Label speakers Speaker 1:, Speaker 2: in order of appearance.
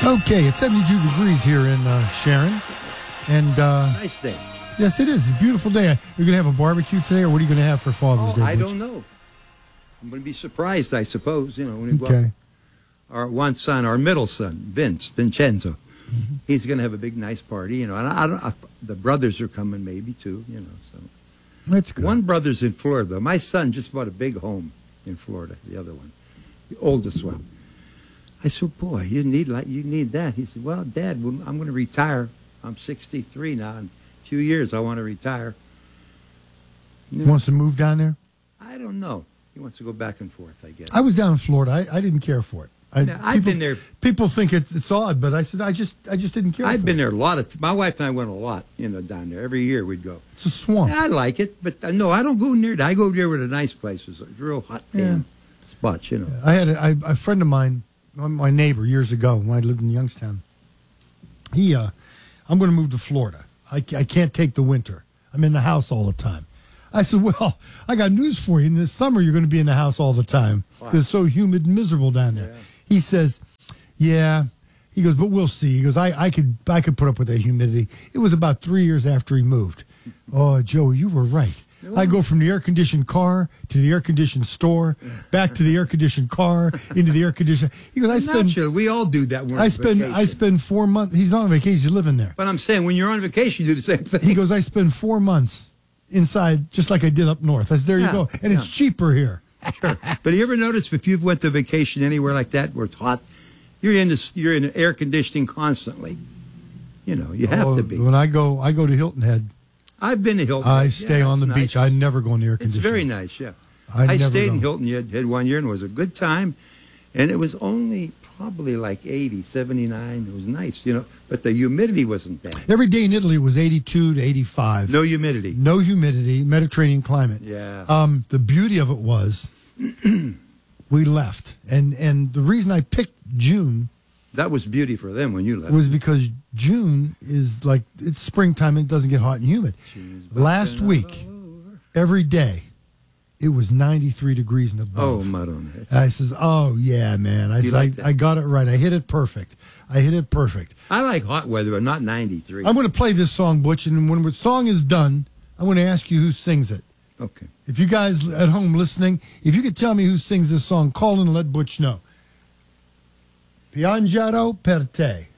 Speaker 1: Okay, it's 72 degrees here in Sharon. And
Speaker 2: Nice day.
Speaker 1: yes, it is. It's a beautiful day. You're going to have a barbecue today, or what are you going to have for Father's Day?
Speaker 2: I
Speaker 1: Butch?
Speaker 2: don't know. I'm going to be surprised, I suppose, when we go
Speaker 1: Okay.
Speaker 2: up. Our one son, our middle son, Vincenzo, he's going to have a big, nice party, and the brothers are coming maybe too, so.
Speaker 1: That's good.
Speaker 2: One brother's in Florida. My son just bought a big home in Florida, the other one, the oldest one. I said, boy, you need that. He said, well, Dad, I'm going to retire. I'm 63 now. In a few years, I want to retire.
Speaker 1: He wants to move down there?
Speaker 2: I don't know. He wants to go back and forth, I guess.
Speaker 1: I was down in Florida. I didn't care for it.
Speaker 2: I've been there.
Speaker 1: People think it's odd, but I said I just didn't care.
Speaker 2: I've been there a lot. My wife and I went a lot, down there. Every year we'd go.
Speaker 1: It's a swamp.
Speaker 2: I like it, but no, I don't go near it. I go there where the nice places. It's real hot damn spots,
Speaker 1: I had a friend of mine, my neighbor years ago when I lived in Youngstown. I'm going to move to Florida. I can't take the winter. I'm in the house all the time. I said, well, I got news for you. In the summer, you're going to be in the house all the time because it's so humid and miserable down there. Yeah. He says, yeah. He goes, but we'll see. He goes, I could put up with that humidity. It was about 3 years after he moved. Oh, Joey, you were right. I go from the air-conditioned car to the air-conditioned store, back to the air-conditioned car, into the air-conditioned. He goes,
Speaker 2: we all do that when we're on vacation.
Speaker 1: I spend 4 months. He's not on vacation. He's living there.
Speaker 2: But I'm saying, when you're on vacation, you do the same thing.
Speaker 1: He goes, I spend 4 months inside, just like I did up north. I said, there you go. And it's cheaper here.
Speaker 2: Sure. But you ever notice if you've went to vacation anywhere like that where it's hot, you're in air conditioning constantly. You have to be.
Speaker 1: When I go to Hilton Head.
Speaker 2: I've been to Hilton
Speaker 1: I
Speaker 2: Head.
Speaker 1: stay on the beach. I never go in the air conditioning.
Speaker 2: It's very nice, yeah. I stayed in Hilton Head 1 year and it was a good time. And it was only probably like 80, 79. It was nice, but the humidity wasn't bad.
Speaker 1: Every day in Italy it was 82 to 85.
Speaker 2: No humidity.
Speaker 1: No humidity, Mediterranean climate.
Speaker 2: Yeah.
Speaker 1: The beauty of it was we left. And the reason I picked June.
Speaker 2: That was beauty for them when you left.
Speaker 1: Was because June is like, it's springtime and it doesn't get hot and humid. Last week, every day, it was 93 degrees and above.
Speaker 2: Oh, Madonna.
Speaker 1: I says, oh, yeah, man. I got it right. I hit it perfect.
Speaker 2: I like hot weather, but not 93.
Speaker 1: I'm going to play this song, Butch, and when the song is done, I'm going to ask you who sings it.
Speaker 2: Okay.
Speaker 1: If you guys at home listening, if you could tell me who sings this song, call in and let Butch know. Piangerò per te.